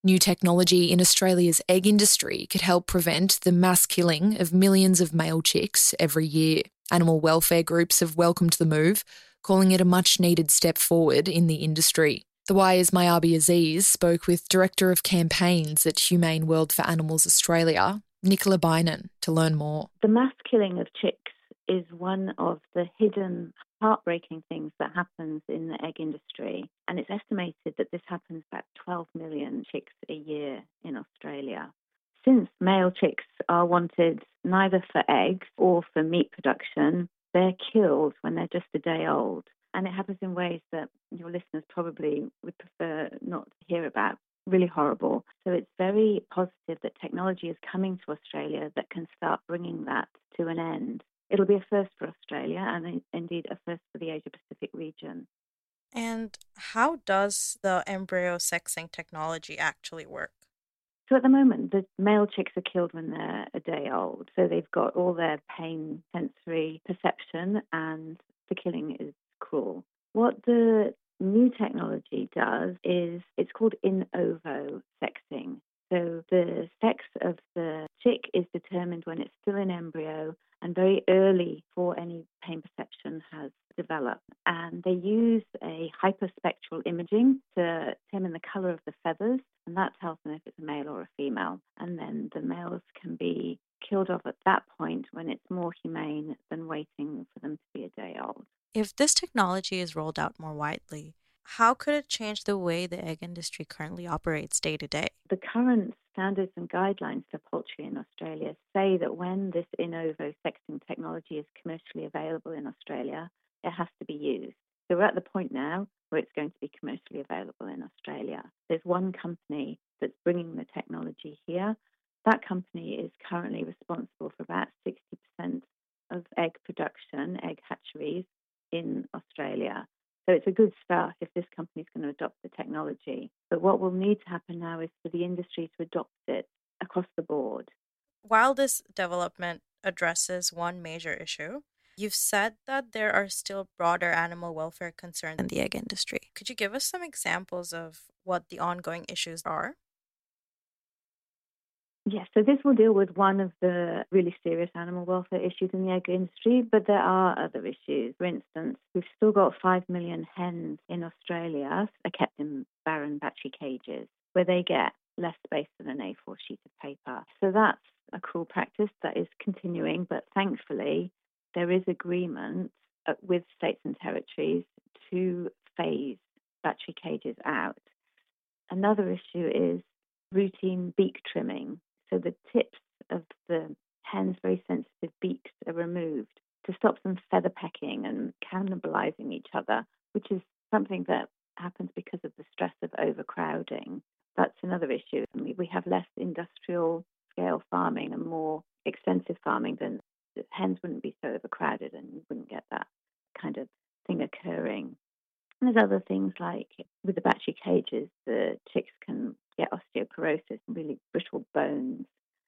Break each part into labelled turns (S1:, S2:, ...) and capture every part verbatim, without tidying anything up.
S1: New technology in Australia's egg industry could help prevent the mass killing of millions of male chicks every year. Animal welfare groups have welcomed the move, calling it a much-needed step forward in the industry. The Wire's Mayabi Aziz spoke with Director of Campaigns at Humane World for Animals Australia, Nicola Bynon, to learn more.
S2: The mass killing of chicks is one of the hidden, heartbreaking things that happens in the egg industry. And it's estimated that this happens about twelve million chicks a year in Australia. Since male chicks are wanted neither for eggs or for meat production, they're killed when they're just a day old. And it happens in ways that your listeners probably would prefer not to hear about. Really horrible. So it's very positive that technology is coming to Australia that can start bringing that to an end. It'll be a first for Australia and indeed a first for the Asia-Pacific region.
S3: And how does the embryo sexing technology actually work?
S2: So at the moment, the male chicks are killed when they're a day old. So they've got all their pain sensory perception and the killing is cruel. What the new technology does is it's called in ovo sexing. So the sex of the chick is determined when it's still in embryo and very early before any pain perception has developed. And they use a hyperspectral imaging to determine the colour of the feathers, and that tells them if it's a male or a female. And then the males can be killed off at that point when it's more humane than waiting for them to be a day old.
S3: If this technology is rolled out more widely, how could it change the way the egg industry currently operates day to day?
S2: The current standards and guidelines for poultry in Australia say that when this in ovo sexing technology is commercially available in Australia, it has to be used. So we're at the point now where it's going to be commercially available in Australia. There's one company that's bringing the technology here. That company is currently responsible for about sixty percent of egg production, egg hatcheries in Australia. So it's a good start if this company is going to adopt the technology. But what will need to happen now is for the industry to adopt it across the board.
S3: While this development addresses one major issue, you've said that there are still broader animal welfare concerns in the egg industry. Could you give us some examples of what the ongoing issues are?
S2: Yes, so this will deal with one of the really serious animal welfare issues in the egg industry, but there are other issues. For instance, we've still got five million hens in Australia are kept in barren battery cages where they get less space than an A four sheet of paper. So that's a cruel practice that is continuing, but thankfully there is agreement with states and territories to phase battery cages out. Another issue is routine beak trimming. So the tips of the hens' very sensitive beaks are removed to stop them feather pecking and cannibalizing each other, which is something that happens because of the stress of overcrowding. That's another issue. I mean, we have less industrial scale farming and more extensive farming, then the hens wouldn't be so overcrowded and you wouldn't get that kind of thing occurring. And there's other things like with the battery cages, the chicks can get osteoporosis and really brittle bones.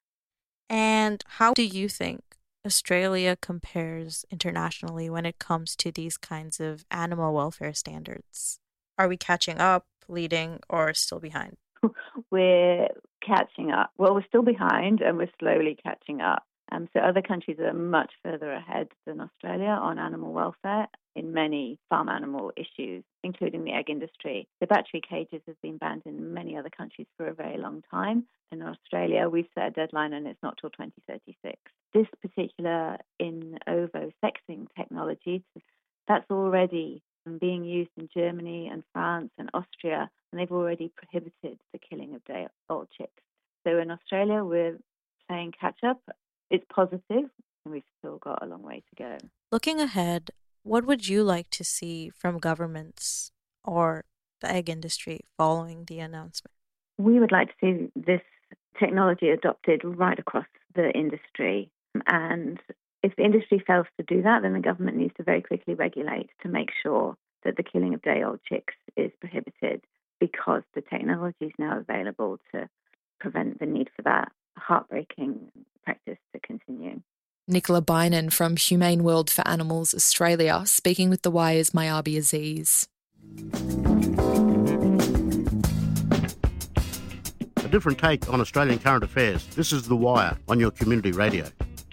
S3: And how do you think Australia compares internationally when it comes to these kinds of animal welfare standards? Are we catching up, leading, or still behind?
S2: We're catching up. Well, we're still behind and we're slowly catching up. Um, so other countries are much further ahead than Australia on animal welfare in many farm animal issues, including the egg industry. The battery cages have been banned in many other countries for a very long time. In Australia, we've set a deadline and it's not till twenty thirty-six. This particular in ovo sexing technology, that's already being used in Germany and France and Austria, and they've already prohibited the killing of day-old chicks. So in Australia, we're playing catch-up. It's positive, and we've still got a long way to go.
S3: Looking ahead, what would you like to see from governments or the egg industry following the announcement?
S2: We would like to see this technology adopted right across the industry. And if the industry fails to do that, then the government needs to very quickly regulate to make sure that the killing of day-old chicks is prohibited, because the technology is now available to prevent the need for that heartbreaking practice to continue.
S1: Nicola Bynon from Humane World for Animals Australia, speaking with The Wire's Mayabi Aziz.
S4: A different take on Australian current affairs. This is The Wire on your community radio.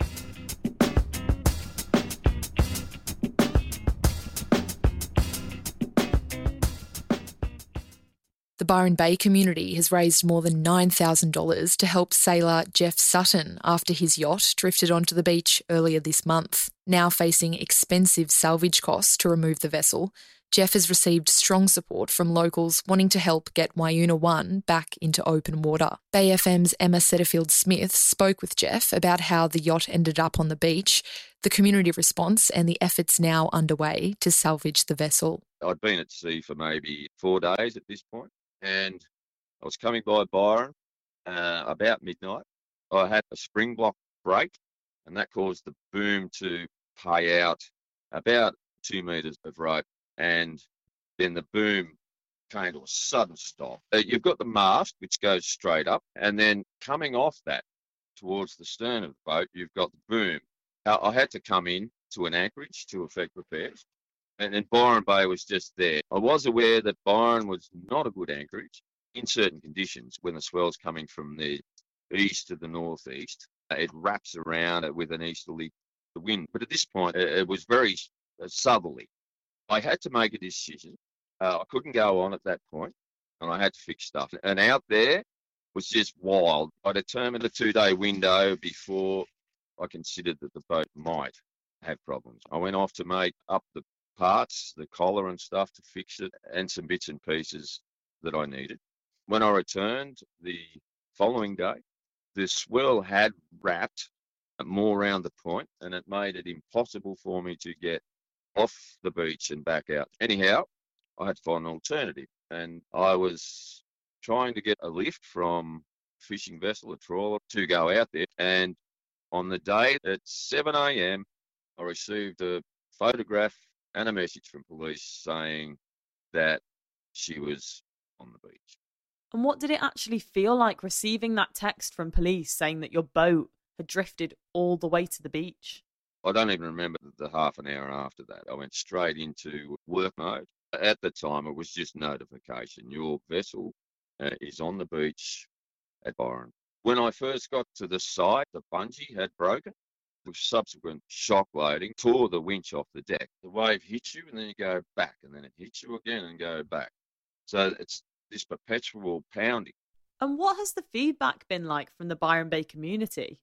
S1: The Byron Bay community has raised more than nine thousand dollars to help sailor Jeff Sutton after his yacht drifted onto the beach earlier this month. Now facing expensive salvage costs to remove the vessel, Jeff has received strong support from locals wanting to help get Whyuna one back into open water. Bay F M's Emma Setterfield-Smith spoke with Jeff about how the yacht ended up on the beach, the community response and the efforts now underway to salvage the vessel.
S5: I'd been at sea for maybe four days at this point, and I was coming by Byron uh, about midnight. I had a spring block break, and that caused the boom to pay out about two metres of rope, and then the boom came to a sudden stop. Uh, you've got the mast, which goes straight up, and then coming off that towards the stern of the boat, you've got the boom. Uh, I had to come in to an anchorage to effect repairs, and then Byron Bay was just there. I was aware that Byron was not a good anchorage in certain conditions when the swell's coming from the east to the northeast. Uh, it wraps around it with an easterly wind. But at this point, it, it was very uh, southerly. I had to make a decision. Uh, I couldn't go on at that point, and I had to fix stuff. And out there was just wild. I determined a two-day window before I considered that the boat might have problems. I went off to make up the parts, the collar and stuff to fix it, and some bits and pieces that I needed. When I returned the following day, the swell had wrapped more around the point, and it made it impossible for me to get off the beach and back out. Anyhow, I had to find an alternative, and I was trying to get a lift from a fishing vessel, a trawler, to go out there. And on the day at seven a.m, I received a photograph and a message from police saying that she was on the beach.
S6: And what did it actually feel like receiving that text from police saying that your boat had drifted all the way to the beach?
S5: I don't even remember the half an hour after that. I went straight into work mode. At the time, it was just notification. Your vessel uh, is on the beach at Byron. When I first got to the site, the bungee had broken. With subsequent shock loading, tore the winch off the deck. The wave hits you and then you go back, and then it hits you again and go back. So it's this perpetual pounding.
S6: And what has the feedback been like from the Byron Bay community?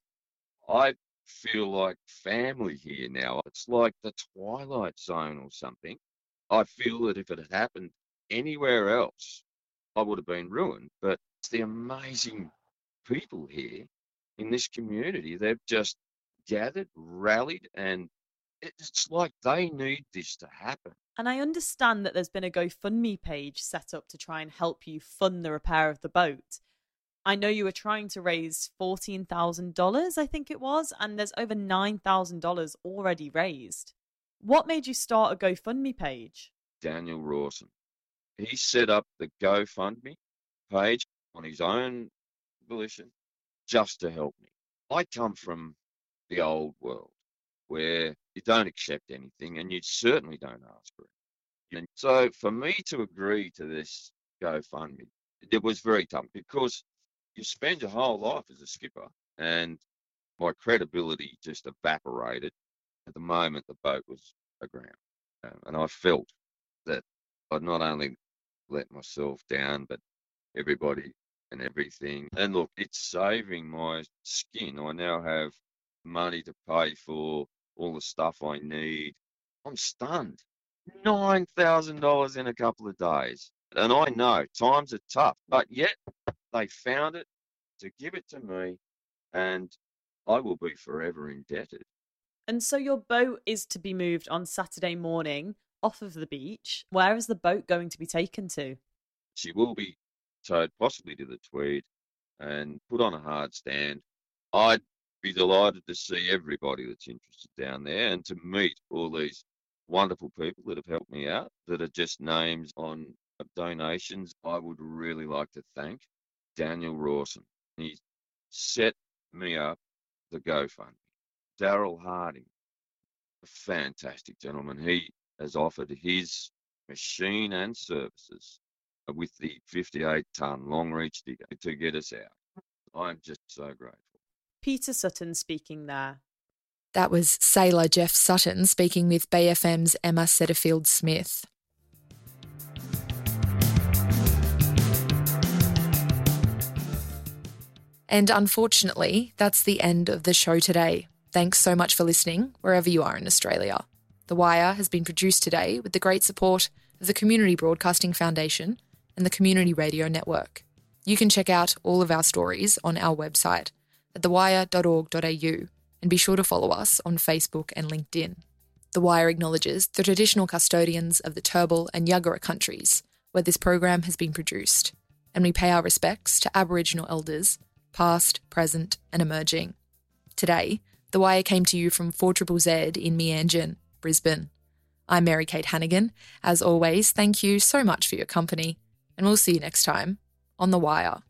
S5: I feel like family here now. It's like the Twilight Zone or something. I feel that if it had happened anywhere else, I would have been ruined. But it's the amazing people here in this community. They've just gathered, rallied, and it's like they need this to happen.
S6: And I understand that there's been a GoFundMe page set up to try and help you fund the repair of the boat. I know you were trying to raise fourteen thousand dollars, I think it was, and there's over nine thousand dollars already raised. What made you start a GoFundMe page?
S5: Daniel Rawson. He set up the GoFundMe page on his own volition just to help me. I come from the old world where you don't accept anything and you certainly don't ask for it. And so for me to agree to this GoFundMe, it was very tough because you spend your whole life as a skipper and my credibility just evaporated at the moment the boat was aground. Um, and I felt that I'd not only let myself down, but everybody and everything. And look, it's saving my skin. I now have money to pay for all the stuff I need. I'm stunned. nine thousand dollars in a couple of days. And I know times are tough, but yet they found it to give it to me, and I will be forever indebted.
S6: And so your boat is to be moved on Saturday morning off of the beach. Where is the boat going to be taken to?
S5: She will be towed possibly to the Tweed and put on a hard stand. I'd be delighted to see everybody that's interested down there and to meet all these wonderful people that have helped me out, that are just names on donations. I would really like to thank Daniel Rawson. He set me up the GoFundMe. Daryl Harding, a fantastic gentleman. He has offered his machine and services with the fifty-eight tonne long reach digger to get us out. I'm just so grateful.
S6: Peter Sutton speaking there.
S1: That was sailor Jeff Sutton speaking with B F M's Emma Setterfield-Smith. And unfortunately, that's the end of the show today. Thanks so much for listening, wherever you are in Australia. The Wire has been produced today with the great support of the Community Broadcasting Foundation and the Community Radio Network. You can check out all of our stories on our website at the wire dot org dot a u and be sure to follow us on Facebook and LinkedIn. The Wire acknowledges the traditional custodians of the Turrbal and Yagara countries where this program has been produced, and we pay our respects to Aboriginal elders, past, present and emerging. Today, The Wire came to you from four Z Z Z in Meanjin, Brisbane. I'm Mary Kate Hannigan. As always, thank you so much for your company, and we'll see you next time on The Wire.